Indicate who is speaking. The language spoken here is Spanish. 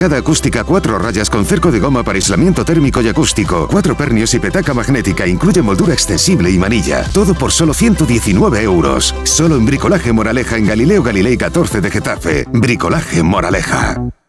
Speaker 1: acústica 4 rayas con cerco de goma para aislamiento térmico y acústico, 4 pernios y petaca magnética, incluye moldura extensible y manilla. Todo por solo 119 euros. Solo en Bricolaje Moraleja en Galileo Galilei 14 de Getafe. Bricolaje Moraleja.